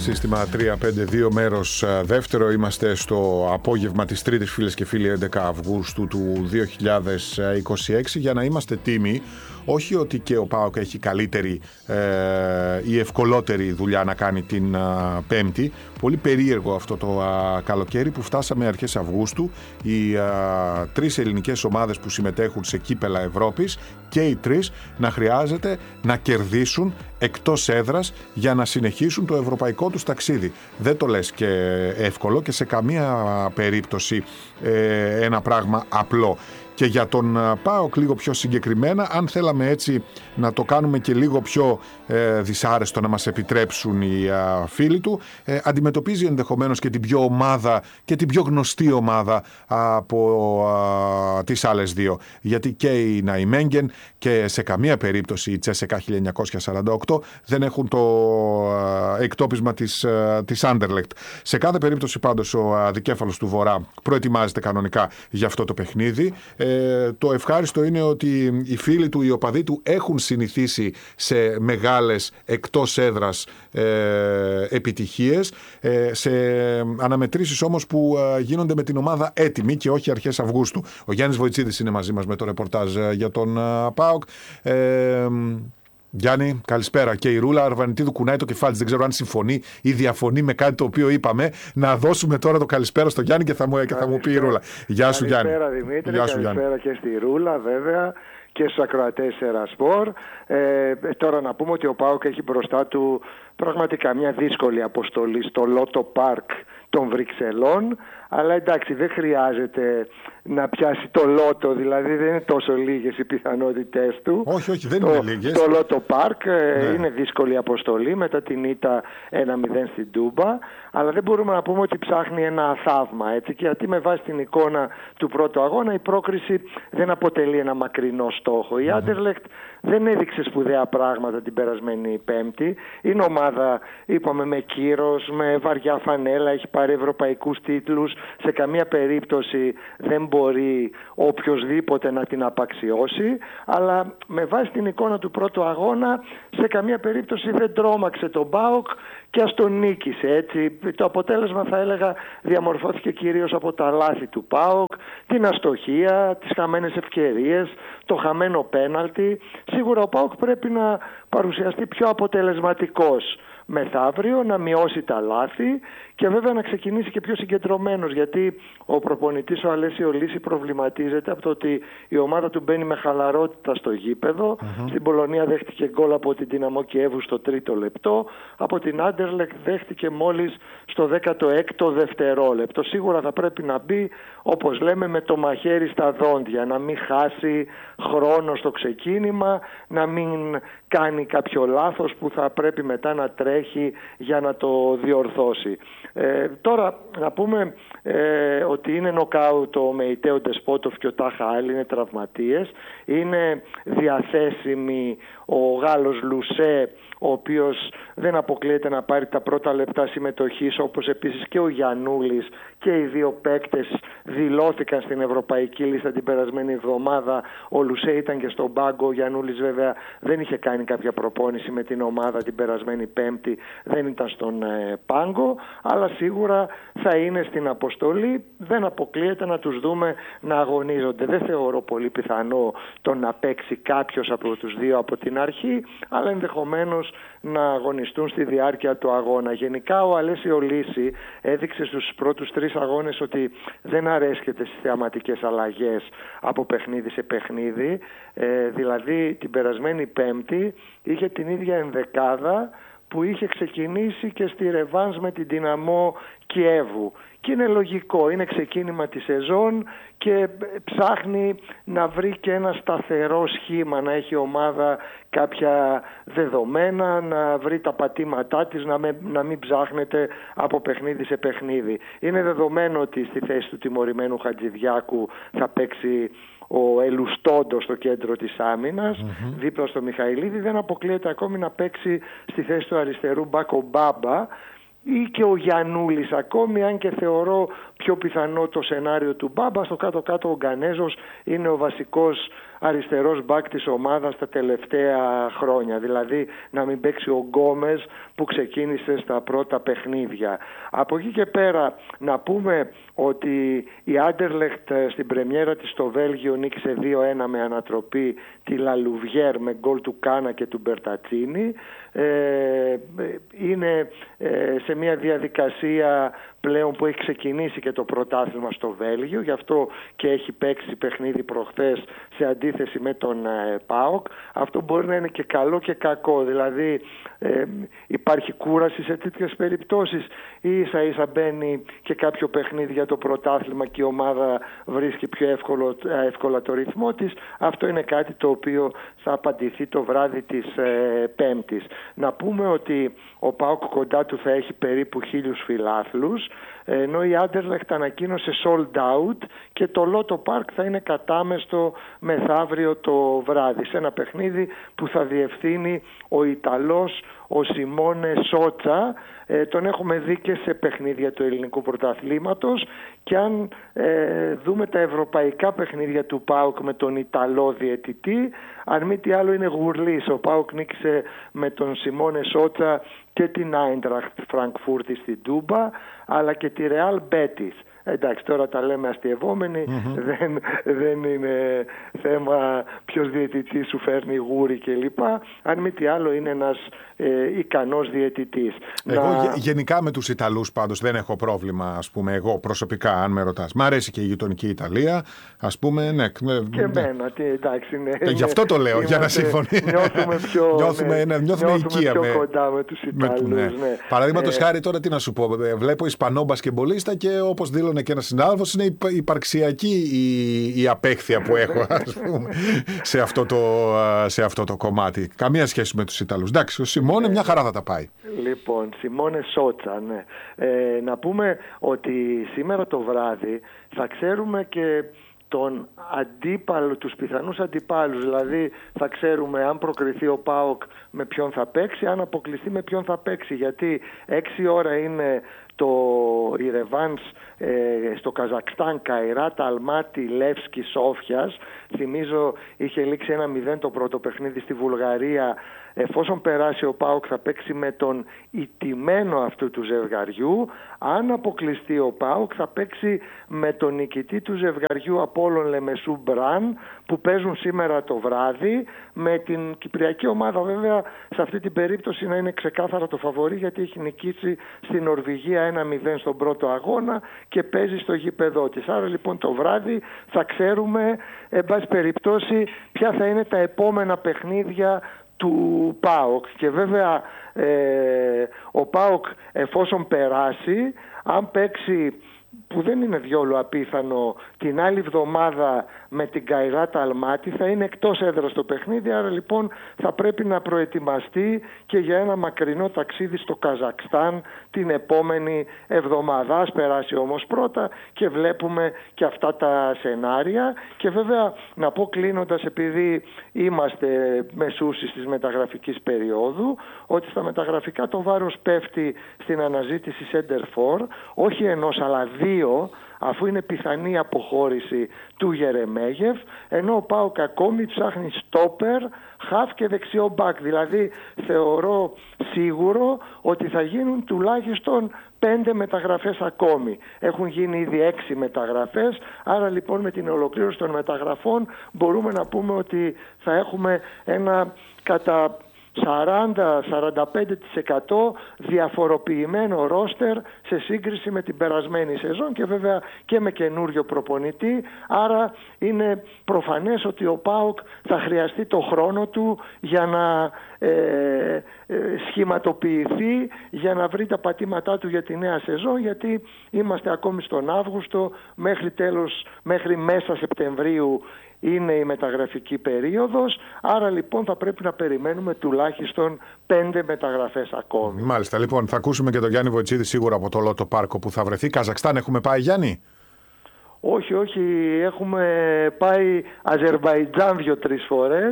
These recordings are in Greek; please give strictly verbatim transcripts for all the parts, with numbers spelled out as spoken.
Σύστημα τρία πέντε δύο μέρος δεύτερο. Είμαστε στο απόγευμα της Τρίτης, φίλες και φίλοι, έντεκα Αυγούστου του δύο χιλιάδες είκοσι έξι, για να είμαστε τίμοι. Όχι ότι και ο ΠΑΟΚ έχει καλύτερη ε, ή ευκολότερη δουλειά να κάνει την α, Πέμπτη. Πολύ περίεργο αυτό το α, καλοκαίρι που φτάσαμε αρχές Αυγούστου. Οι α, τρεις ελληνικές ομάδες που συμμετέχουν σε κύπελα Ευρώπης, και οι τρεις να χρειάζεται να κερδίσουν εκτός έδρας για να συνεχίσουν το ευρωπαϊκό τους ταξίδι. Δεν το λες και εύκολο και σε καμία περίπτωση ε, ένα πράγμα απλό. Και για τον ΠΑΟΚ λίγο πιο συγκεκριμένα, αν θέλαμε έτσι να το κάνουμε και λίγο πιο ε, δυσάρεστο να μας επιτρέψουν οι α, φίλοι του, ε, αντιμετωπίζει ενδεχομένως και την πιο ομάδα και την πιο γνωστή ομάδα από α, τις άλλες δύο. Γιατί και η Ναϊμέγγεν και σε καμία περίπτωση η Τσέσεκα χίλια εννιακόσια σαράντα οκτώ δεν έχουν το α, εκτόπισμα της, α, της Άντερλεχτ. Σε κάθε περίπτωση πάντως ο α, δικέφαλος του Βορρά προετοιμάζεται κανονικά για αυτό το παιχνίδι. Ε, το ευχάριστο είναι ότι οι φίλοι του, οι οπαδοί του έχουν συνηθίσει σε μεγάλες εκτός έδρας ε, επιτυχίες, ε, σε αναμετρήσεις όμως που ε, γίνονται με την ομάδα έτοιμη και όχι αρχές Αυγούστου. Ο Γιάννης Βοητσίδης είναι μαζί μας με το ρεπορτάζ ε, για τον ε, ΠΑΟΚ. Ε, Γιάννη, καλησπέρα. Και η Ρούλα Αρβανιτίδου κουνάει το κεφάλι. Δεν ξέρω αν συμφωνεί ή διαφωνεί με κάτι το οποίο είπαμε. Να δώσουμε τώρα το καλησπέρα στο Γιάννη και θα μου, και θα μου πει η Ρούλα. Γεια σου, Γιάννη. Καλησπέρα, Δημήτρη. Γεια σου, καλησπέρα Γιάννη. Και στη Ρούλα, βέβαια, και στους ακροατές Ερασπορ. Ε, τώρα να πούμε ότι ο ΠΑΟΚ έχει μπροστά του πραγματικά μια δύσκολη αποστολή στο Λότο Πάρκ των Βρυξελών. Αλλά εντάξει, δεν χρειάζεται να πιάσει το λότο, δηλαδή δεν είναι τόσο λίγες οι πιθανότητες του. Όχι, όχι, δεν το, είναι λίγες. Το Λότο Πάρκ ναι. είναι δύσκολη αποστολή μετά την ήττα ένα μηδέν στην Τούμπα, αλλά δεν μπορούμε να πούμε ότι ψάχνει ένα θαύμα, έτσι, και γιατί με βάση την εικόνα του πρώτου αγώνα η πρόκριση δεν αποτελεί ένα μακρινό στόχο. Η Άντερλεχτ δεν έδειξε σπουδαία πράγματα την περασμένη Πέμπτη. Είναι ομάδα, είπαμε, με κύρος, με βαριά φανέλα, έχει πάρει ευρωπαϊκούς τίτλους. Σε καμία περίπτωση δεν μπορεί οποιοσδήποτε να την απαξιώσει, αλλά με βάση την εικόνα του πρώτου αγώνα σε καμία περίπτωση δεν τρόμαξε τον ΠΑΟΚ και ας τον νίκησε, έτσι. Το αποτέλεσμα, θα έλεγα, διαμορφώθηκε κυρίως από τα λάθη του ΠΑΟΚ, την αστοχία, τις χαμένες ευκαιρίες, το χαμένο πέναλτι. Σίγουρα ο ΠΑΟΚ πρέπει να παρουσιαστεί πιο αποτελεσματικός μεθαύριο, να μειώσει τα λάθη και βέβαια να ξεκινήσει και πιο συγκεντρωμένος, γιατί ο προπονητής ο Αλέσιο Λύση προβληματίζεται από το ότι η ομάδα του μπαίνει με χαλαρότητα στο γήπεδο. Mm-hmm. Στην Πολωνία δέχτηκε γκολ από την Δυναμό Κιέβου στο τρίτο λεπτό, από την Άντερλεχτ δέχτηκε μόλις στο δέκατο έκτο δευτερόλεπτο. Σίγουρα θα πρέπει να μπει, όπως λέμε, με το μαχαίρι στα δόντια, να μην χάσει χρόνο στο ξεκίνημα, να μην κάνει κάποιο λάθος που θα πρέπει μετά να τρέχει για να το διορθώσει. Ε, τώρα να πούμε ε, ότι είναι νοκάουτ ο Μεϊτέο Ντεσπότοφ και ο Τάχα Άλλη, είναι τραυματίες. Είναι διαθέσιμοι ο Γάλλος Λουσέ, ο οποίος δεν αποκλείεται να πάρει τα πρώτα λεπτά συμμετοχής, όπως επίσης και ο Γιαννούλης, και οι δύο παίκτες δηλώθηκαν στην ευρωπαϊκή λίστα την περασμένη εβδομάδα. Ο Λουσέ ήταν και στον πάγκο, ο Γιαννούλης βέβαια δεν είχε κάνει κάποια προπόνηση με την ομάδα την περασμένη Πέμπτη, δεν ήταν στον ε, πάγκο, αλλά σίγουρα θα είναι στην αποστολή. Δεν αποκλείεται να τους δούμε να αγωνίζονται. Δεν θεωρώ πολύ πιθανό το να παίξει κάποιος από τους δύο από την αρχή, αλλά ενδεχομένως να αγωνιστούν στη διάρκεια του αγώνα. Γενικά ο Αλέσιο Λύση έδειξε στους πρώτους τρεις αγώνες ότι δεν αρέσκεται στις θεαματικές αλλαγές από παιχνίδι σε παιχνίδι. Ε, δηλαδή την περασμένη Πέμπτη είχε την ίδια ενδεκάδα που είχε ξεκινήσει και στη ρεβάνς με την Δυναμό Κιέβου. Και είναι λογικό, είναι ξεκίνημα της σεζόν και ψάχνει να βρει και ένα σταθερό σχήμα, να έχει ομάδα κάποια δεδομένα, να βρει τα πατήματά της, να, με, να μην ψάχνεται από παιχνίδι σε παιχνίδι. Είναι δεδομένο ότι στη θέση του τιμωρημένου Χατζηδιάκου θα παίξει ο Ελουστόντος στο κέντρο της άμυνας, mm-hmm. δίπλα στο Μιχαηλίδη. Δεν αποκλείεται ακόμη να παίξει στη θέση του αριστερού Μπάκο Μπάμπα ή και ο Γιαννούλης ακόμη, αν και θεωρώ πιο πιθανό το σενάριο του Μπάμπα. Στο κάτω-κάτω ο Γκανέζος είναι ο βασικός αριστερός μπακ της ομάδας τα τελευταία χρόνια. Δηλαδή να μην παίξει ο Γκόμες που ξεκίνησε στα πρώτα παιχνίδια. Από εκεί και πέρα να πούμε ότι η Άντερλεχτ στην πρεμιέρα της στο Βέλγιο νίκησε δύο ένα με ανατροπή τη Λαλουβιέρ με γκολ του Κάνα και του Μπερτατσίνη. Ε, είναι ε, σε μια διαδικασία πλέον που έχει ξεκινήσει και το πρωτάθλημα στο Βέλγιο, γι' αυτό και έχει παίξει παιχνίδι προχθές σε αντίθεση με τον ε, ΠΑΟΚ. Αυτό μπορεί να είναι και καλό και κακό, δηλαδή ε, υπάρχει κούραση σε τέτοιες περιπτώσεις ή ίσα ίσα μπαίνει και κάποιο παιχνίδι για το πρωτάθλημα και η ομάδα βρίσκει πιο εύκολο, εύκολα το ρυθμό της. Αυτό είναι κάτι το οποίο θα απαντηθεί το βράδυ της ε, Πέμπτης. Να πούμε ότι ο ΠΑΟΚ κοντά του θα έχει περίπου χίλιους φιλάθλους, ενώ η Άντερλεχτ ανακοίνωσε sold out και το Λότο Πάρκ θα είναι κατάμεστο μεθαύριο το βράδυ σε ένα παιχνίδι που θα διευθύνει ο Ιταλός ο Σιμώνε Σότσα. Ε, τον έχουμε δει και σε παιχνίδια του ελληνικού πρωταθλήματος και αν ε, δούμε τα ευρωπαϊκά παιχνίδια του ΠΑΟΚ με τον Ιταλό διαιτητή, αν μη τι άλλο είναι γουρλής. Ο ΠΑΟΚ νίκησε με τον Σιμώνε Σότσα και την Άιντραχτ Φραγκφούρτη στην Τούμπα αλλά και τη Ρεάλ Μπέτις. Εντάξει, τώρα τα λέμε αστειευόμενοι, mm-hmm. δεν, δεν είναι θέμα ποιος διαιτητής σου φέρνει γούρι κλπ. Αν μη τι άλλο είναι ένας ε, ικανός διαιτητής. Εγώ να... γενικά με τους Ιταλούς πάντως δεν έχω πρόβλημα, ας πούμε, εγώ προσωπικά, αν με ρωτάς. Μ' αρέσει και η γειτονική Ιταλία, ας πούμε, ναι. Και εμένα, τι, εντάξει, ναι. Ε, γι' αυτό το λέω, είμαστε, για να συμφωνήσω. Νιώθουμε πιο, νιώθουμε, ναι, νιώθουμε οικία πιο με, κοντά με τους Ιταλούς. Με, ναι. Ναι. Παραδείγματος ε... χάρη τώρα τι να σου πω, βλέπω Ισπανό μπασκεμπολίστα και όπως δήλωνε και ένας συνάδελφος, είναι υπαρξιακή η, η απέχθεια που έχω, ας πούμε, σε, αυτό το, σε αυτό το κομμάτι. Καμία σχέση με τους Ιταλούς. Εντάξει, ο Σιμώνε μια χαρά θα τα πάει. Λοιπόν, Σιμώνε Σότσα, ναι. Ε, να πούμε ότι σήμερα το βράδυ θα ξέρουμε και τον αντίπαλο, τους πιθανούς αντιπάλους, δηλαδή θα ξέρουμε αν προκριθεί ο ΠΑΟΚ με ποιον θα παίξει, αν αποκλειστεί με ποιον θα παίξει, γιατί έξι ώρα είναι το η ρεβάνς ε, στο Καζακστάν, Καϊράτα, Αλμάτι, Λεύσκι, Σόφιας. Θυμίζω είχε λήξει ένα μηδέν το πρώτο παιχνίδι στη Βουλγαρία. Εφόσον περάσει ο ΠΑΟΚ θα παίξει με τον ηττημένο αυτού του ζευγαριού. Αν αποκλειστεί ο ΠΑΟΚ θα παίξει με τον νικητή του ζευγαριού Απόλλων Λεμεσού Μπραν, που παίζουν σήμερα το βράδυ, με την κυπριακή ομάδα βέβαια σε αυτή την περίπτωση να είναι ξεκάθαρα το φαβορί, γιατί έχει νικήσει στην Νορβηγία ένα μηδέν στον πρώτο αγώνα και παίζει στο γήπεδό της. Άρα λοιπόν το βράδυ θα ξέρουμε εν πάση περιπτώσει ποια θα είναι τα επόμενα παιχνίδια του ΠΑΟΚ. Και βέβαια ε, ο ΠΑΟΚ εφόσον περάσει, αν παίξει, που δεν είναι διόλου απίθανο, την άλλη εβδομάδα με την Καϊράτα Αλμάτι, θα είναι εκτός έδρας στο παιχνίδι, άρα λοιπόν θα πρέπει να προετοιμαστεί και για ένα μακρινό ταξίδι στο Καζακστάν την επόμενη εβδομάδα. Ας περάσει όμως πρώτα και βλέπουμε και αυτά τα σενάρια. Και βέβαια να πω κλείνοντας, επειδή είμαστε μεσούσης της μεταγραφικής περίοδου, ότι στα μεταγραφικά το βάρος πέφτει στην αναζήτηση center for, όχι ενός αλλά δύο, αφού είναι πιθανή αποχώρηση του Γερεμέγεφ, ενώ ο ΠΑΟΚ ακόμη ψάχνει στόπερ, χαφ και δεξιό μπακ. Δηλαδή θεωρώ σίγουρο ότι θα γίνουν τουλάχιστον πέντε μεταγραφές ακόμη. Έχουν γίνει ήδη έξι μεταγραφές, άρα λοιπόν με την ολοκλήρωση των μεταγραφών μπορούμε να πούμε ότι θα έχουμε ένα κατά σαράντα με σαράντα πέντε τοις εκατό διαφοροποιημένο ρόστερ σε σύγκριση με την περασμένη σεζόν και βέβαια και με καινούριο προπονητή. Άρα είναι προφανές ότι ο ΠΑΟΚ θα χρειαστεί το χρόνο του για να ε, ε, σχηματοποιηθεί, για να βρει τα πατήματά του για τη νέα σεζόν, γιατί είμαστε ακόμη στον Αύγουστο, μέχρι τέλος, μέχρι μέσα Σεπτεμβρίου είναι η μεταγραφική περίοδος, άρα λοιπόν θα πρέπει να περιμένουμε τουλάχιστον πέντε μεταγραφές ακόμη. Μάλιστα, λοιπόν θα ακούσουμε και τον Γιάννη Βοητσίδη σίγουρα από το Λότο Πάρκο που θα βρεθεί. Καζακστάν έχουμε πάει, Γιάννη? Όχι, όχι, έχουμε πάει Αζερβαϊτζάν δύο-τρεις φορές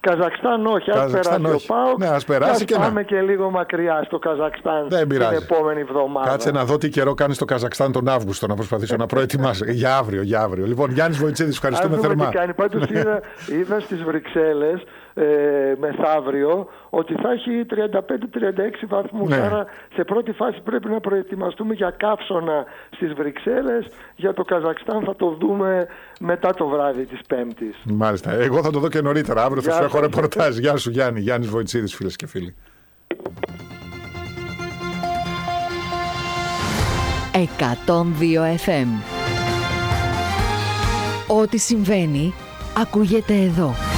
Καζακστάν όχι, ας περάσει ο ΠΑΟΚ. Ναι, ας περάσει και, και να πάμε και λίγο μακριά στο Καζακστάν την επόμενη εβδομάδα. Κάτσε να δω τι καιρό κάνει στο Καζακστάν τον Αύγουστο, να προσπαθήσω να προετοιμάσω. για αύριο, για αύριο. Λοιπόν, Γιάννης Βοητσίδης, ευχαριστούμε θερμά. Πάντως είδα, είδα στις Βρυξέλλες ε, μεθαύριο ότι θα έχει τριάντα πέντε τριάντα έξι βαθμούς. Ναι. Άρα σε πρώτη φάση πρέπει να προετοιμαστούμε για καύσωνα στις Βρυξέλλες. Για το Καζακστάν θα το δούμε μετά το βράδυ της Πέμπτης. Μάλιστα. Εγώ θα το δω και νωρίτερα. Αύριο θα σου έχω ρεπορτάζ. Γεια σου Γιάννη. Γιάννης Βοητσίδης, φίλες και φίλοι. εκατόν δύο εφ εμ. Ό,τι συμβαίνει ακούγεται εδώ.